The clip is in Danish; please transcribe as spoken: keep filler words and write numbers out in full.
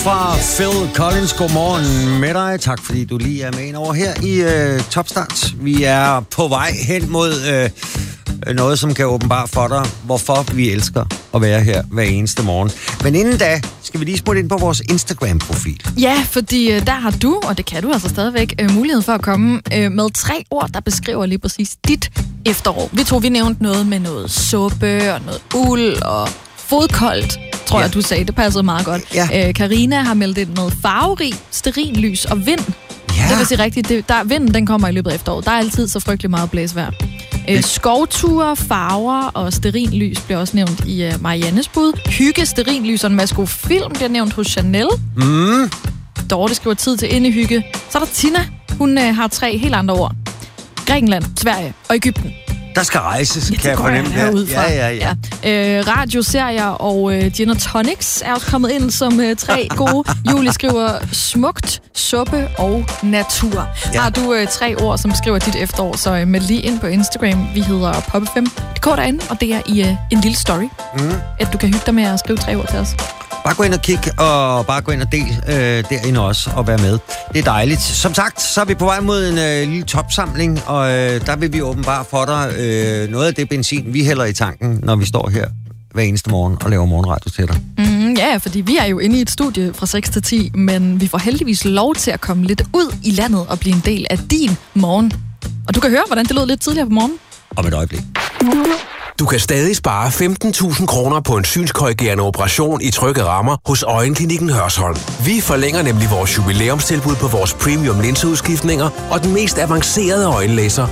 fra Phil Collins. Godmorgen med dig. Tak fordi du lige er med ind over her i øh, Topstart. Vi er på vej hen mod øh, noget, som kan åbenbare for dig, hvorfor vi elsker at være her hver eneste morgen. Men inden da skal vi lige smutte ind på vores Instagram-profil. Ja, fordi øh, der har du, og det kan du altså stadigvæk, øh, mulighed for at komme øh, med tre ord, der beskriver lige præcis dit efterår. Vi tror, vi nævnte noget med noget suppe og noget uld og fodkoldt, tror ja. jeg, du sagde. Det passede meget godt. Ja. Øh, Karina har meldt ind noget farverig, stearinlys og vind. Ja. Det vil sige rigtigt. Det, der, vinden den kommer i løbet af efteråret. Der er altid så frygtelig meget blæsvejr. Øh, skovture, farver og stearinlys bliver også nævnt i uh, Mariannes bud. Hygge, stearinlys og en masse god film bliver nævnt hos Chanel. Mm. Dorte skriver tid til indehygge. Så er der Tina. Hun uh, har tre helt andre ord. Grækenland, Sverige og Egypten. Der skal rejses, ja, kan jeg fornemme. Jeg ja, ja, ja. ja. Øh, radioserier og øh, gin og tonics er også kommet ind som øh, tre gode. Julie skriver smukt, suppe og natur. Ja. Har du øh, tre ord, som beskriver dit efterår, så øh, meld lige ind på Instagram. Vi hedder poppe fem punktum d k derinde, og det er i øh, en lille story, mm. at du kan hygge dig med at skrive tre ord til os. Bare gå ind og kig, og bare gå ind og del øh, derinde også, og være med. Det er dejligt. Som sagt, så er vi på vej mod en øh, lille topsamling, og øh, der vil vi åbenbart for dig øh, noget af det benzin, vi hælder i tanken, når vi står her hver eneste morgen og laver morgenradio til dig. Mm, ja, fordi vi er jo inde i et studie fra seks til ti, men vi får heldigvis lov til at komme lidt ud i landet og blive en del af din morgen. Og du kan høre, hvordan det lød lidt tidligere på morgen. Om et øjeblik. Du kan stadig spare femten tusind kroner på en synskorrigerende operation i trygge rammer hos Øjenklinikken Hørsholm. Vi forlænger nemlig vores jubilæumstilbud på vores premium linseudskiftninger og den mest avancerede øjenlaser